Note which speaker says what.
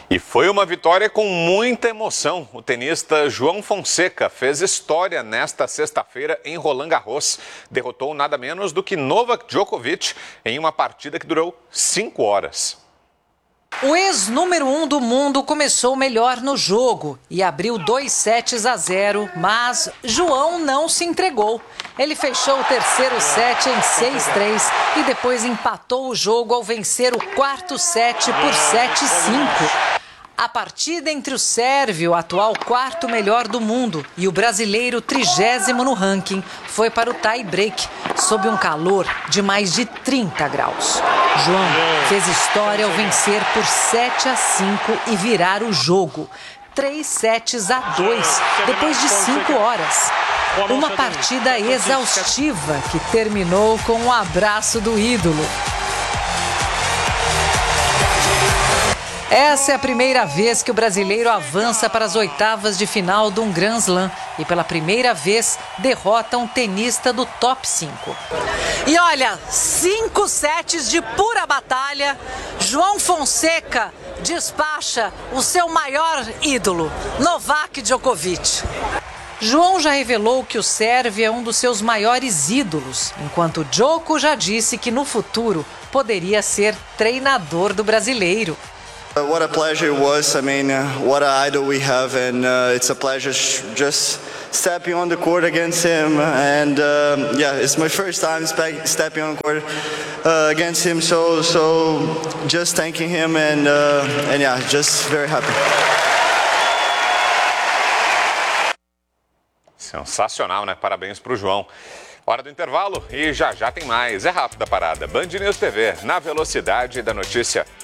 Speaker 1: E foi uma vitória com muita emoção. O tenista João Fonseca fez história nesta sexta-feira em Roland Garros. Derrotou nada menos do que Novak Djokovic em uma partida que durou 5 horas.
Speaker 2: O ex-número 1 do mundo começou melhor no jogo e abriu 2-0, mas João não se entregou. Ele fechou o terceiro set em 6-3 e depois empatou o jogo ao vencer o quarto set por 7-5. A partida entre o sérvio, atual quarto melhor do mundo, e o brasileiro 30º no ranking, foi para o tie-break, sob um calor de mais de 30 graus. João fez história ao vencer por 7-5 e virar o jogo. 3-2, depois de 5 horas. Uma partida exaustiva que terminou com um abraço do ídolo. Essa é a primeira vez que o brasileiro avança para as oitavas de final de um Grand Slam e pela primeira vez derrota um tenista do top 5. E olha, 5 sets de pura batalha, João Fonseca despacha o seu maior ídolo, Novak Djokovic. João já revelou que o sérvio é um dos seus maiores ídolos, enquanto Djoko já disse que no futuro poderia ser treinador do brasileiro.
Speaker 3: What a pleasure it was. I mean, what an idol we have, and it's a pleasure just stepping on the court against him. And yeah, it's my first time stepping on the court against him. So just thanking him and yeah, just very happy.
Speaker 1: Sensacional, né? Parabéns para o João. Hora do intervalo e já tem mais. É rápida a parada. Band News TV, na velocidade da notícia.